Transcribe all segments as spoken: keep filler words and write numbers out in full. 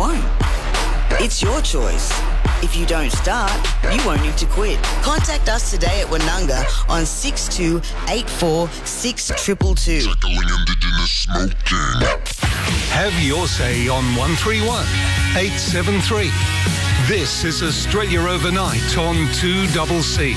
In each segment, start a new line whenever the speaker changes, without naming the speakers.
won't. It's your choice. If you don't start, you won't need to quit. Contact us today at Wanunga on six two eight four six two two two.
Tackling Indigenous smoking.
Have your say on one three one eight seven three. This is Australia Overnight on two C C.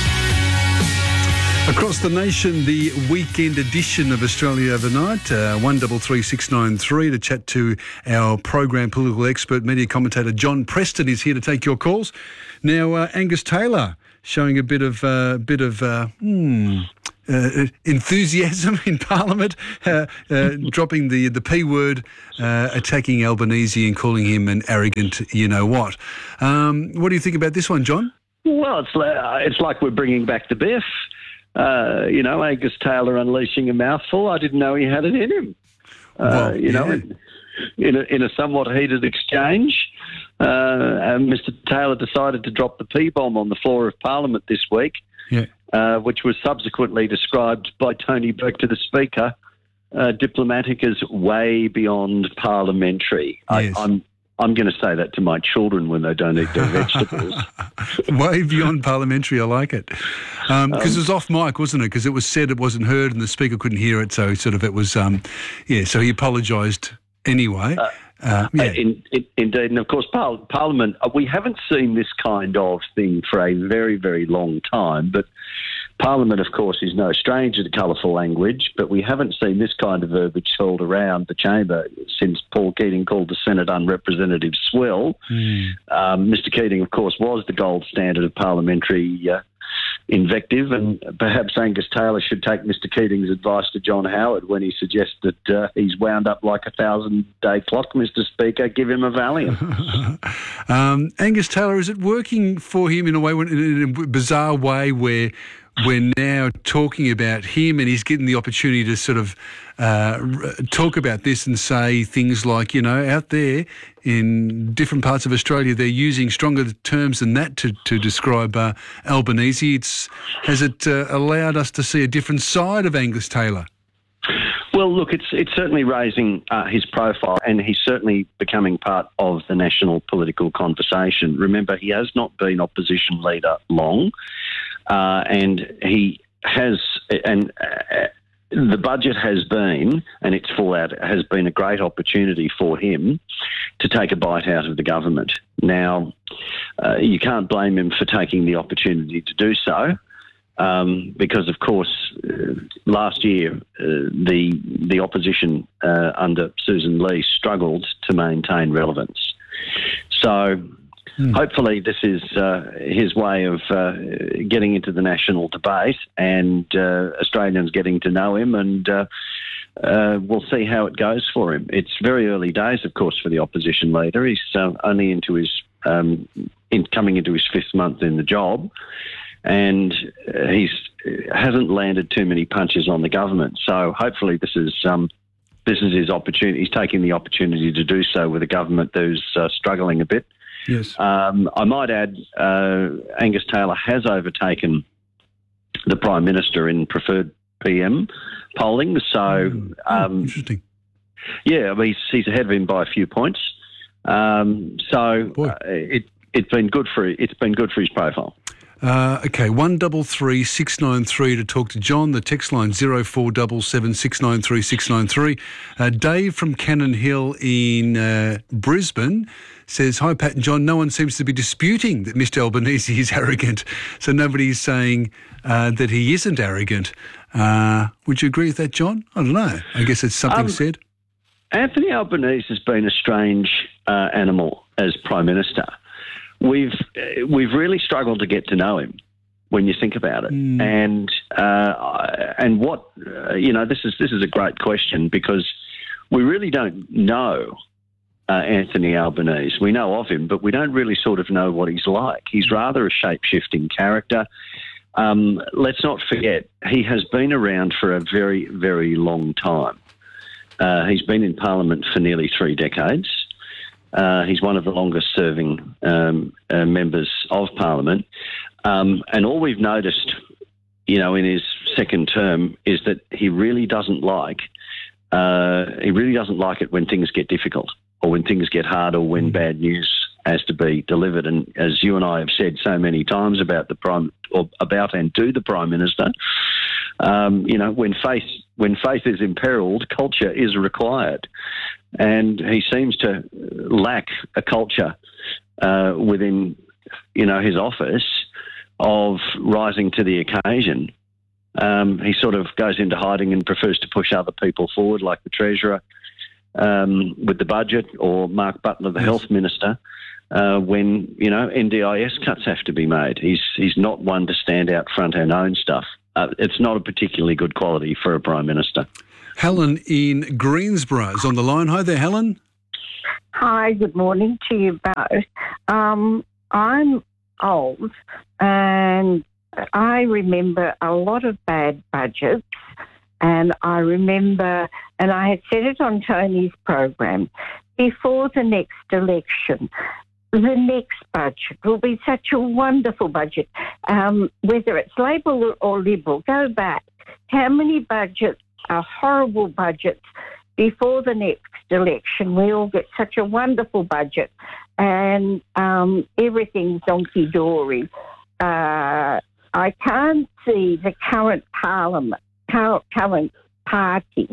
Across the nation, the weekend edition of Australia Overnight, uh, one three three six nine three, to chat to our program political expert, media commentator John Preston is here to take your calls. Now, uh, Angus Taylor showing a bit of uh, bit of uh, hmm, uh, enthusiasm in Parliament, uh, uh, dropping the the P word, uh, attacking Albanese and calling him an arrogant you know what. Um, what do you think about this one, John?
Well, it's uh, it's like we're bringing back the Biff. Uh, you know, Angus Taylor unleashing a mouthful. I didn't know he had it in him. Uh,
well,
you know,
yeah.
in, in, a, in a somewhat heated exchange, uh, and Mister Taylor decided to drop the P-bomb on the floor of Parliament this week,
yeah.
uh, which was subsequently described by Tony Burke to the Speaker, uh, diplomatic as way beyond parliamentary.
Yes.
I, I'm I'm going to say that to my children when they don't eat their vegetables.
Way beyond parliamentary, I like it. Because um, um, it was off mic, wasn't it? Because it was said it wasn't heard and the Speaker couldn't hear it, so sort of it was, um, yeah, so he apologised anyway.
Uh,
uh, yeah.
in, in, indeed, and of course, par- Parliament, uh, we haven't seen this kind of thing for a very, very long time, but Parliament, of course, is no stranger to colourful language, but we haven't seen this kind of verbiage hurled around the chamber since Paul Keating called the Senate unrepresentative swill.
Mm.
Um, Mister Keating, of course, was the gold standard of parliamentary uh, invective, and perhaps Angus Taylor should take Mister Keating's advice to John Howard when he suggests that uh, he's wound up like a thousand-day clock, Mister Speaker. Give him a Valium.
um, Angus Taylor, is it working for him in a way, in a bizarre way, where we're now talking about him and he's getting the opportunity to sort of uh, talk about this and say things like, you know, out there in different parts of Australia, they're using stronger terms than that to, to describe uh, Albanese. It's, has it uh, allowed us to see a different side of Angus Taylor?
Well, look, it's it's certainly raising uh, his profile, and he's certainly becoming part of the national political conversation. Remember, he has not been opposition leader long, uh, and he has, and uh, the budget has been, and its fallout has been a great opportunity for him to take a bite out of the government. Now, uh, you can't blame him for taking the opportunity to do so. Um, because, of course, uh, last year uh, the the opposition uh, under Susan Lee struggled to maintain relevance. So mm. hopefully this is uh, his way of uh, getting into the national debate and uh, Australians getting to know him, and uh, uh, we'll see how it goes for him. It's very early days, of course, for the opposition leader. He's uh, only into his um, in coming into his fifth month in the job. And uh, he's hasn't landed too many punches on the government. So hopefully this is um, this is his opportunity. He's taking the opportunity to do so with a government who's uh, struggling a bit.
Yes.
Um, I might add, uh, Angus Taylor has overtaken the Prime Minister in preferred P M polling. So
mm. oh,
um,
interesting.
Yeah, I mean, he's, he's ahead of him by a few points. Um, so uh, it it's been good for it's been good for his profile.
Uh, okay, one double three six nine three to talk to John. The text line zero four seven seven six nine three six nine three. Uh, Dave from Cannon Hill in uh, Brisbane says, "Hi Pat and John. No one seems to be disputing that Mister Albanese is arrogant, so nobody's saying uh, that he isn't arrogant. Uh, would you agree with that, John? I don't know. I guess it's something
um,
said."
Anthony Albanese has been a strange uh, animal as Prime Minister. We've we've really struggled to get to know him when you think about it, mm. and uh, and what uh, you know. This is this is a great question because we really don't know uh, Anthony Albanese. We know of him, but we don't really sort of know what he's like. He's rather a shape-shifting character. Um, let's not forget he has been around for a very very long time. Uh, he's been in Parliament for nearly three decades. Uh, he's one of the longest-serving um, uh, members of Parliament. Um, and all we've noticed, you know, in his second term is that he really doesn't like, uh, he really doesn't like it when things get difficult. or when things get hard, or when bad news has to be delivered. And as you and I have said so many times about the Prime, or about and to the Prime Minister, um, you know, when faith when faith is imperiled, culture is required, and he seems to lack a culture uh, within, you know, his office of rising to the occasion. Um, he sort of goes into hiding and prefers to push other people forward, like the Treasurer um, with the budget, or Mark Butler, the Health Minister, uh, when, you know, N D I S cuts have to be made. He's he's not one to stand out front and own stuff. Uh, it's not a particularly good quality for a Prime Minister.
Helen in Greensboro is on the line. Hi there, Helen.
Hi, good morning to you both. Um, I'm old and I remember a lot of bad budgets, and I remember, and I had said it on Tony's program, before the next election, the next budget will be such a wonderful budget. Um, whether it's Labor or Liberal, go back. How many budgets are horrible budgets before the next election? We all get such a wonderful budget, and um, everything's donkey-dory. Uh, I can't see the current parliament, current party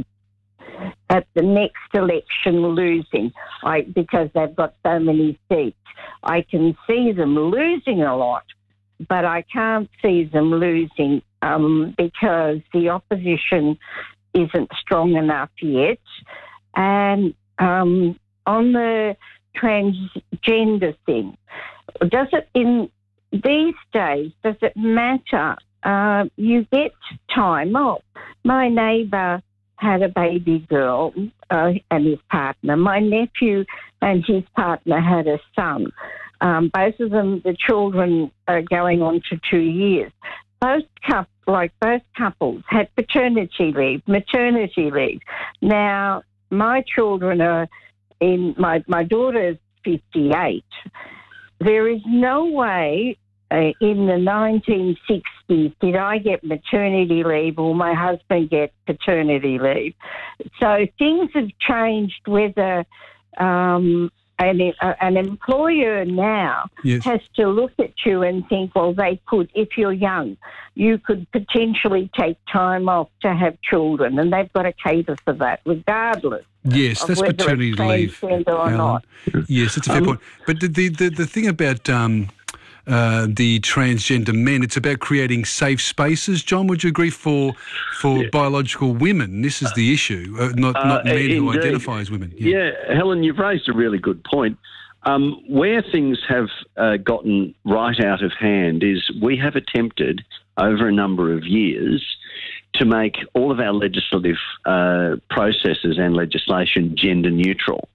at the next election losing, I, because they've got so many seats. I can see them losing a lot, but I can't see them losing um, because the opposition isn't strong enough yet. And um, on the transgender thing, does it in these days, does it matter? Uh, you get time off. My neighbour had a baby girl uh, and his partner. My nephew and his partner had a son. Um, both of them, the children are going on to two years. Both couples, like both couples, had paternity leave, maternity leave. Now, my children are in, my, my daughter's fifty-eight. There is no way uh, in the nineteen sixties did I get maternity leave or my husband get paternity leave. So things have changed, whether um, an, uh, an employer now
Yes.
has to look at you and think, well, they could, if you're young, you could potentially take time off to have children, and they've got to cater for that regardless.
Yes,
of
that's
whether
paternity
it's
leave.
transgender or
Alan.
not.
Yes, that's a fair
Um,
point. But the, the, the, the thing about um, uh, the transgender men, it's about creating safe spaces. John, would you agree, for for
Yeah.
biological women? This is the issue, uh, not,
Uh,
not men who
indeed.
identify as women.
Yeah, Helen, you've raised a really good point. Um, where things have uh, gotten right out of hand is we have attempted over a number of years to make all of our legislative uh, processes and legislation gender neutral.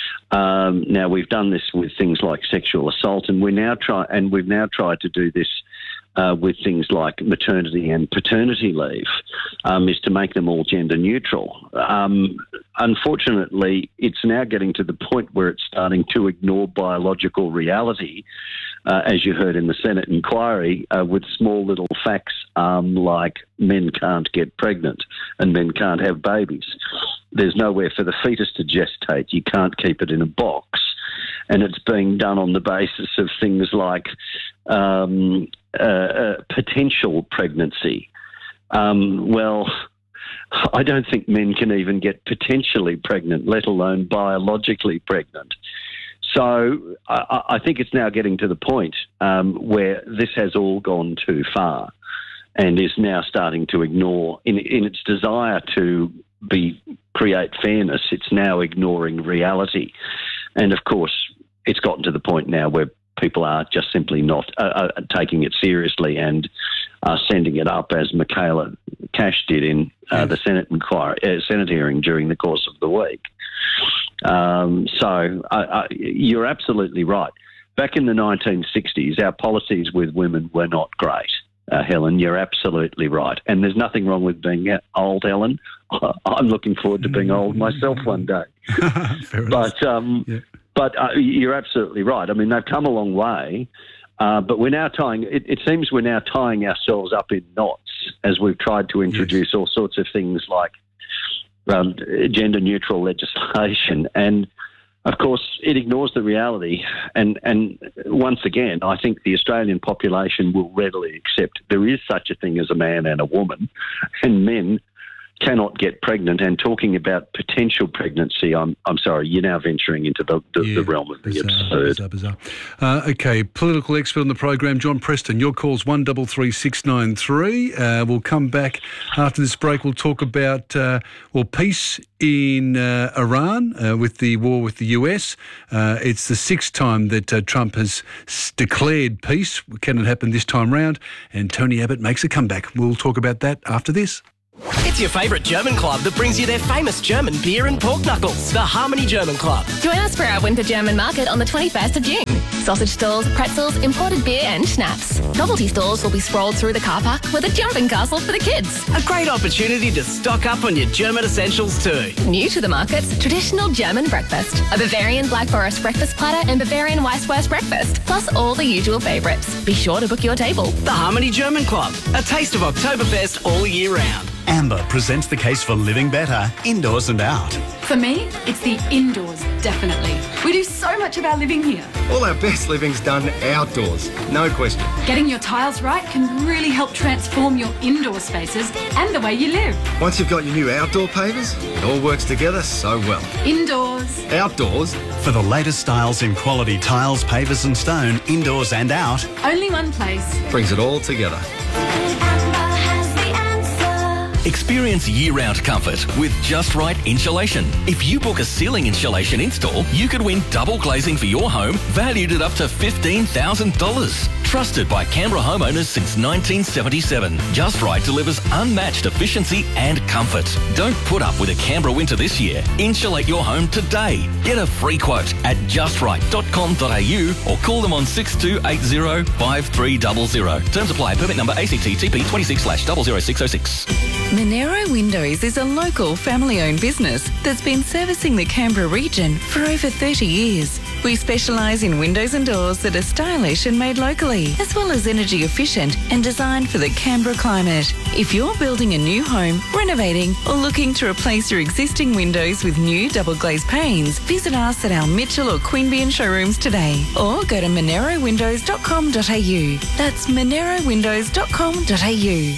Um, now, we've done this with things like sexual assault, and we now try, and we've now tried to do this uh, with things like maternity and paternity leave, um, is to make them all gender neutral. Um, unfortunately, it's now getting to the point where it's starting to ignore biological reality, uh, as you heard in the Senate inquiry, uh, with small little facts um, like men can't get pregnant and men can't have babies. There's nowhere for the fetus to gestate. You can't keep it in a box. And it's being done on the basis of things like um, uh, uh, potential pregnancy. Um, well, I don't think men can even get potentially pregnant, let alone biologically pregnant. So I, I think it's now getting to the point um, where this has all gone too far and is now starting to ignore, in, in its desire to be create fairness, it's now ignoring reality. And of course, it's gotten to the point now where people are just simply not uh, uh, taking it seriously and uh, sending it up, as Michaela Cash did in uh, the Senate inquiry, uh, Senate hearing during the course of the week. Um, so uh, uh, you're absolutely right. Back in the nineteen sixties, our policies with women were not great. Uh, Helen, you're absolutely right. And there's nothing wrong with being old, Helen. I'm looking forward to being old myself one day.
Fair enough.
But um,
Yeah.
but uh, you're absolutely right. I mean, they've come a long way, uh, but we're now tying. It, it seems we're now tying ourselves up in knots as we've tried to introduce all sorts of things like um, gender-neutral legislation. And Of course, it ignores the reality. And, and once again, I think the Australian population will readily accept there is such a thing as a man and a woman, and men cannot get pregnant. And talking about potential pregnancy, I'm I'm sorry, you're now venturing into the, the,
yeah,
the realm of
bizarre,
the absurd.
Bizarre, bizarre. Uh, okay, political expert on the program, John Preston. Your call's one double three six nine three. Uh, we'll come back after this break. We'll talk about uh, well peace in uh, Iran uh, with the war with the U S. Uh, it's the sixth time that uh, Trump has s- declared peace. Can it happen this time round? And Tony Abbott makes a comeback. We'll talk about that after this.
It's your favourite German club that brings you their famous German beer and pork knuckles, the Harmony German Club.
Join us for our Winter German Market on the twenty-first of June. Sausage stalls, pretzels, imported beer and schnapps. Novelty stores will be sprawled through the car park with a jumping castle for the kids.
A great opportunity to stock up on your German essentials too.
New to the markets, traditional German breakfast. A Bavarian Black Forest breakfast platter and Bavarian Weisswurst breakfast, plus all the usual favourites. Be sure to book your table.
The Harmony German Club, a taste of Oktoberfest all year round.
Amber presents the case for living better, indoors and out.
For me, it's the indoors, definitely. We do so much of our living here.
All our best living's done outdoors, no question.
Getting your tiles right can really help transform your indoor spaces and the way you live.
Once you've got your new outdoor pavers, it all works together so well.
Indoors.
Outdoors.
For the latest styles in quality tiles, pavers and stone, indoors and out.
Only one place.
Brings it all together.
Experience year-round comfort with Just Right Insulation. If you book a ceiling insulation install, you could win double glazing for your home, valued at up to fifteen thousand dollars. Trusted by Canberra homeowners since nineteen seventy-seven, Just Right delivers unmatched efficiency and comfort. Don't put up with a Canberra winter this year. Insulate your home today. Get a free quote at just right dot com dot a u or call them on six two eight zero five three zero zero. Terms apply. Permit number A C T T P twenty-six slash zero zero six zero six.
Monero Windows is a local family-owned business that's been servicing the Canberra region for over thirty years. We specialise in windows and doors that are stylish and made locally, as well as energy efficient and designed for the Canberra climate. If you're building a new home, renovating or looking to replace your existing windows with new double glazed panes, visit us at our Mitchell or Queanbeyan showrooms today or go to monero windows dot com dot a u. That's monero windows dot com dot a u.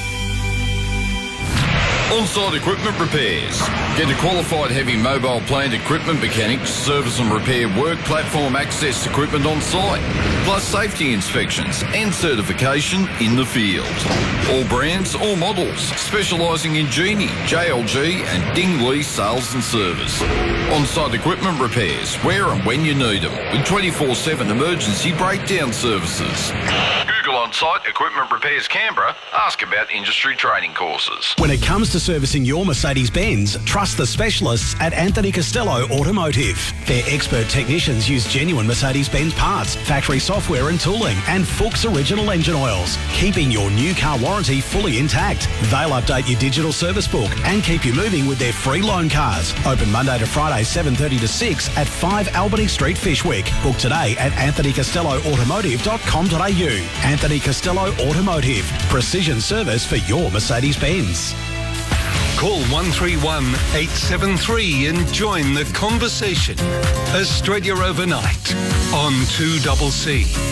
On-site equipment repairs. Get a qualified heavy mobile plant equipment mechanic to service and repair work platform access equipment on site, plus safety inspections and certification in the field. All brands, all models, specialising in Genie, J L G and Dingley sales and service. On-site equipment repairs, where and when you need them, with twenty-four seven emergency breakdown services. Google On-Site Equipment Repairs Canberra. Ask about industry training courses.
When it comes to servicing your Mercedes-Benz, trust the specialists at Anthony Costello Automotive. Their expert technicians use genuine Mercedes-Benz parts, factory software and tooling, and Fuchs original engine oils, keeping your new car warranty fully intact. They'll update your digital service book and keep you moving with their free loan cars. Open Monday to Friday, seven thirty to six at five Albany Street, Fishwick. Book today at anthony costello automotive dot com dot a u. Anthony Costello Automotive. Precision service for your Mercedes-Benz.
Call one three one eight seven three and join the conversation. Australia Overnight on two C C.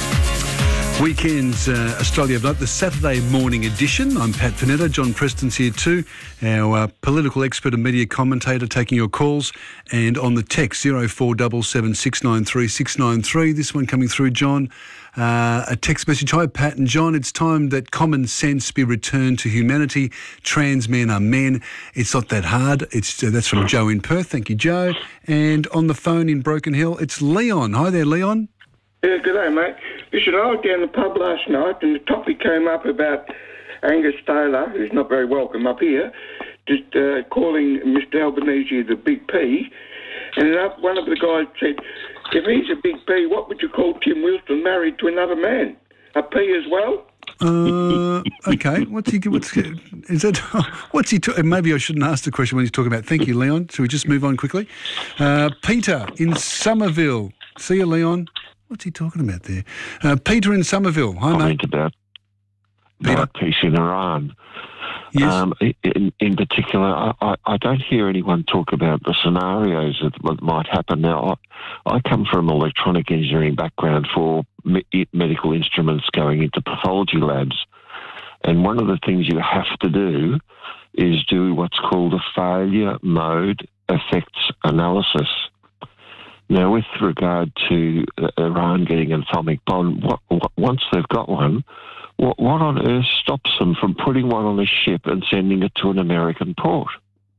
Weekends, uh, Australia Overnight, the Saturday morning edition. I'm Pat Panetta. John Preston's here too, our uh, political expert and media commentator, taking your calls. And on the text, zero four seven seven six nine three six nine three. This one coming through, John. Uh, a text message. Hi, Pat and John. It's time that common sense be returned to humanity. Trans men are men. It's not that hard. It's uh, That's from Joe in Perth. Thank you, Joe. And on the phone in Broken Hill, it's Leon. Hi there, Leon.
Yeah, good day, mate. Listen, I was down the pub last night and the topic came up about Angus Taylor, who's not very welcome up here, just uh, calling Mister Albanese the Big P. And one of the guys said, if he's a Big P, what would you call Tim Wilson married to another man? A P as well?
Uh, okay. What's he? What's is that? What's he? Ta- maybe I shouldn't ask the question when he's talking about. Thank you, Leon. Should we just move on quickly? Uh, Peter in Somerville. See you, Leon. What's he talking about there? Uh, Peter in Somerville. Hi,
Comment
mate.
about
Peter.
uh, peace in Iran.
Yes.
Um, in, in particular, I, I, I don't hear anyone talk about the scenarios of what might happen. Now, I, I come from an electronic engineering background for me, medical instruments going into pathology labs. And one of the things you have to do is do what's called a failure mode effects analysis. Now, with regard to Iran getting an atomic bomb, what, what, once they've got one, what, what on earth stops them from putting one on a ship and sending it to an American port?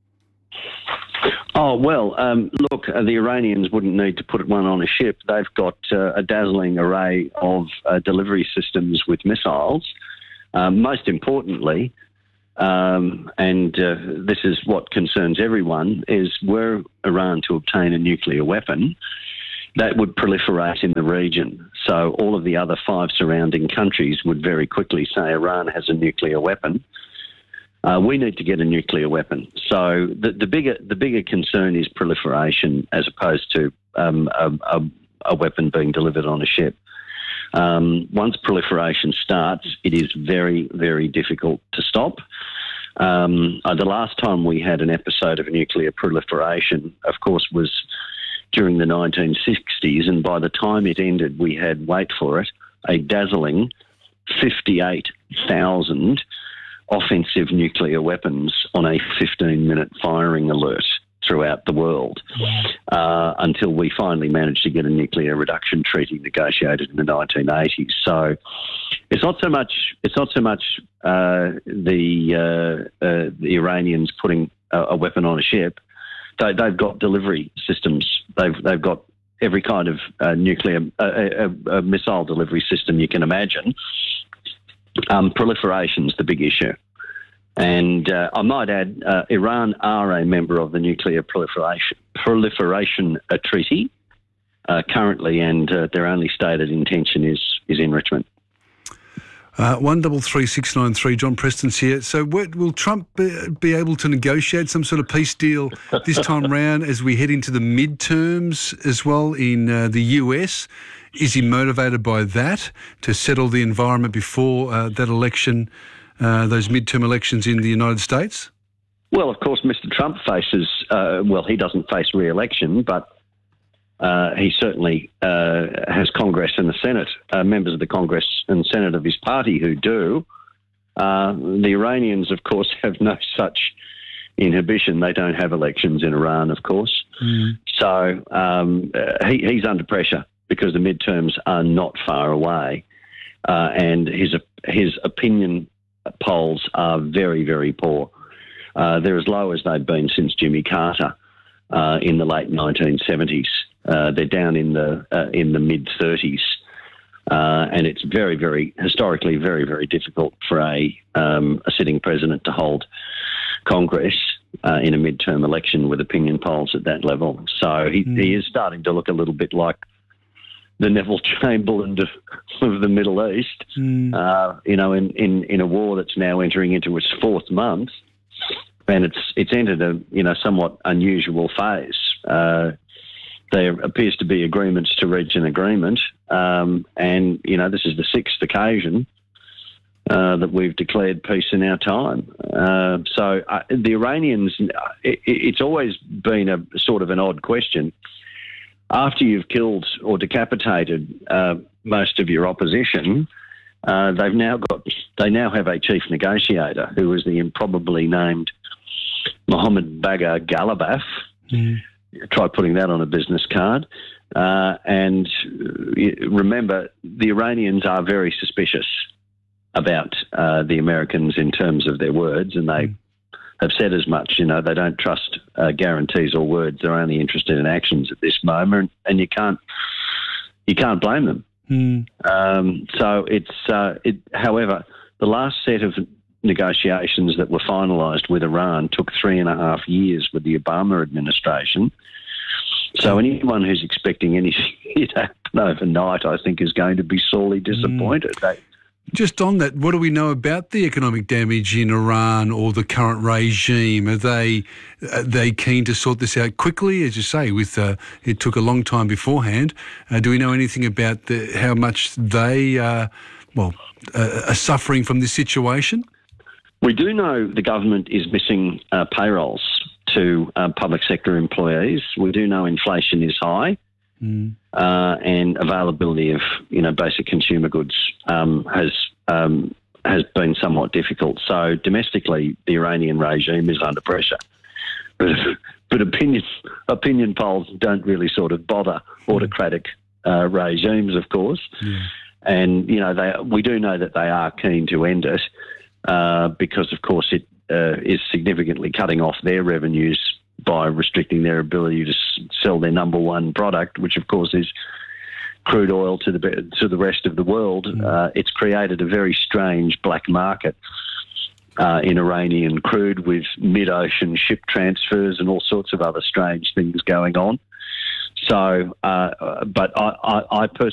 Oh, well, um, look, uh, the Iranians wouldn't need to put one on a ship. They've got uh, a dazzling array of uh, delivery systems with missiles. Um, most importantly, um, and uh, this is what concerns everyone, is were Iran to obtain a nuclear weapon, that would proliferate in the region. So all of the other five surrounding countries would very quickly say Iran has a nuclear weapon. Uh, we need to get a nuclear weapon. So the, the bigger the bigger concern is proliferation as opposed to um, a, a, a weapon being delivered on a ship. Um, once proliferation starts, it is very, very difficult to stop. Um, uh, the last time we had an episode of nuclear proliferation, of course, was during the nineteen sixties, and by the time it ended, we had, wait for it, a dazzling fifty-eight thousand offensive nuclear weapons on a fifteen-minute firing alert throughout the world, uh, until we finally managed to get a nuclear reduction treaty negotiated in the nineteen eighties. So it's not so much it's not so much uh, the uh, uh, the Iranians putting a, a weapon on a ship. They, they've got delivery systems. They've they've got every kind of uh, nuclear uh, uh, uh, missile delivery system you can imagine. Um, proliferation's the big issue. And uh, I might add, uh, Iran are a member of the Nuclear Proliferation, proliferation uh, Treaty uh, currently, and uh, their only stated intention is is enrichment.
Uh, one double three six nine three. John Preston's here. So, what, will Trump be, be able to negotiate some sort of peace deal this time round as we head into the midterms as well in uh, the U S? Is he motivated by that to settle the environment before uh, that election? Uh, those midterm elections in the United States?
Well, of course, Mister Trump faces, uh, well, he doesn't face re-election, but uh, he certainly uh, has Congress and the Senate, uh, members of the Congress and Senate of his party who do. Uh, the Iranians, of course, have no such inhibition. They don't have elections in Iran, of course. Mm. So um, uh, he, he's under pressure because the midterms are not far away, uh, and his his opinion polls are very, very poor. Uh, they're as low as they've been since Jimmy Carter uh, in the late nineteen seventies. Uh, they're down in the uh, in the mid thirties, uh, and it's very, very historically very, very difficult for a um, a sitting president to hold Congress uh, in a midterm election with opinion polls at that level. So he, mm. he is starting to look a little bit like the Neville Chamberlain of the Middle East, mm. uh, you know, in, in, in a war that's now entering into its fourth month, and it's it's entered a you know somewhat unusual phase. Uh, there appears to be agreements to reach an agreement, um, and you know this is the sixth occasion uh, that we've declared peace in our time. Uh, so uh, the Iranians, it, it's always been a sort of an odd question. After you've killed or decapitated uh, most of your opposition, uh, they've now got they now have a chief negotiator who is the improbably named Mohammad Bagher Ghalibaf. Mm. Try putting that on a business card. Uh, and remember, the Iranians are very suspicious about uh, the Americans in terms of their words, and they. Mm. have said as much. You know, they don't trust uh, guarantees or words. They're only interested in actions at this moment, and you can't you can't blame them. Mm. Um, so it's uh, it. However, the last set of negotiations that were finalised with Iran took three and a half years with the Obama administration. So anyone who's expecting anything to happen overnight, I think, is going to be sorely disappointed. Mm. They,
Just on that, what do we know about the economic damage in Iran or the current regime? Are they are they keen to sort this out quickly? As you say, with uh, it took a long time beforehand. Uh, do we know anything about the, how much they uh, well uh, are suffering from this situation?
We do know the government is missing uh, payrolls to uh, public sector employees. We do know inflation is high.
Mm.
Uh, and availability of, you know, basic consumer goods um, has um, has been somewhat difficult. So domestically, the Iranian regime is under pressure. But, but opinion opinion polls don't really sort of bother autocratic uh, regimes, of course.
Yeah.
And, you know, they we do know that they are keen to end it uh, because, of course, it uh, is significantly cutting off their revenues by restricting their ability to s- sell their number one product, which of course is crude oil to the to the rest of the world. Mm. Uh, it's created a very strange black market uh, in Iranian crude with mid-ocean ship transfers and all sorts of other strange things going on. So, uh, but I, I, I personally